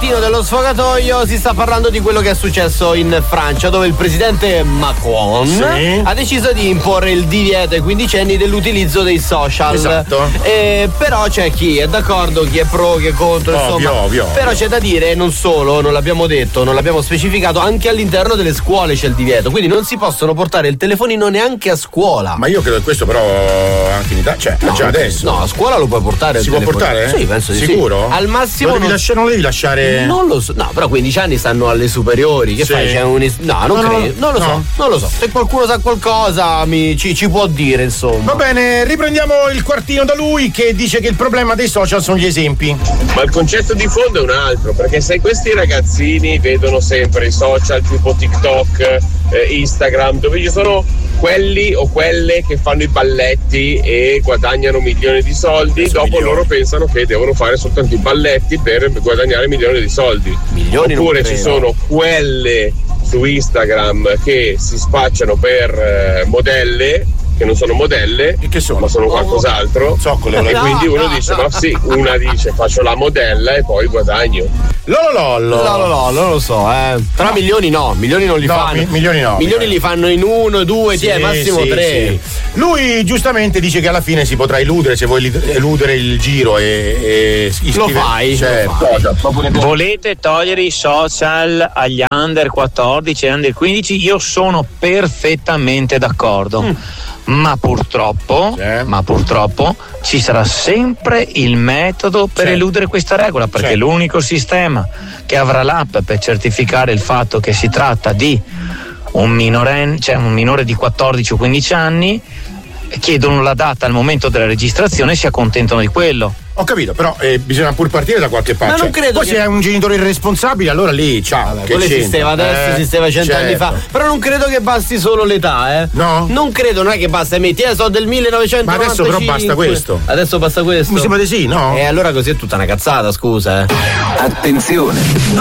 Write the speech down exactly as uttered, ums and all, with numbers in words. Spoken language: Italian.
quartino dello sfogatoio si sta parlando di quello che è successo in Francia, dove il presidente Macron sì. ha deciso di imporre il divieto ai quindicenni dell'utilizzo dei social. Esatto. Eh, però c'è chi è d'accordo, chi è pro, chi è contro, ovvio, insomma. Ovvio. Però c'è da dire, non solo, non l'abbiamo detto, non l'abbiamo specificato, anche all'interno delle scuole c'è il divieto, quindi non si possono portare il telefonino neanche a scuola. Ma io credo che questo però anche in Italia, cioè no, già adesso. No, a scuola lo puoi portare. Si può portare? Sì, penso di Sicuro? sì. Al massimo lo devi non... lasciare, non lo devi lasciare. Non lo so. No, però quindici anni stanno alle superiori. Che sì. fai? C'è un es... No, non no, credo. Non lo no. so. Non lo so. Se qualcuno sa qualcosa mi... ci, ci può dire, insomma. Va bene, riprendiamo il quartino da lui che dice che il problema dei social sono gli esempi. Ma il concetto di fondo è un altro, perché se questi ragazzini vedono sempre i social tipo TikTok, eh, Instagram, dove ci sono quelli o quelle che fanno i balletti e guadagnano milioni di soldi, dopo milioni. Loro pensano che devono fare soltanto i balletti per guadagnare milioni di soldi. Milioni. Oppure ci sono quelle su Instagram che si spacciano per eh, modelle, che non sono modelle, e che sono? ma sono qualcos'altro. Zoccole, e no, quindi uno no, dice: no. ma sì, una dice faccio la modella e poi guadagno. Lololollo. Lololollo, non lo so, eh. Però no. milioni no, milioni non li no, fanno. Mi, milioni no. Milioni li fanno in uno, due, sì, massimo sì, tre. Sì. Lui giustamente dice che alla fine si potrà eludere, se vuoi eludere il giro e, e lo fai. Certo. Lo fai. Volete togliere i social agli under quattordici e under quindici? Io sono perfettamente d'accordo. Mm. Ma purtroppo, sì. ma purtroppo ci sarà sempre il metodo per certo. eludere questa regola, perché certo. l'unico sistema che avrà l'app per certificare il fatto che si tratta di un minorenne, cioè un minore di quattordici o quindici anni, chiedono la data al momento della registrazione e si accontentano di quello. Ho capito, però eh, bisogna pur partire da qualche parte. Ma non credo Poi che... se è un genitore irresponsabile, allora lì, ciao. Vabbè, quello esisteva adesso, eh, esisteva cento certo. anni fa. Però non credo che basti solo l'età, eh. No? Non credo, non è che basta, metti, eh, so del millenovecentonovantacinque. Ma adesso però basta questo. Adesso basta questo. Mi sembra di sì, no? E allora così è tutta una cazzata, scusa, eh. Attenzione!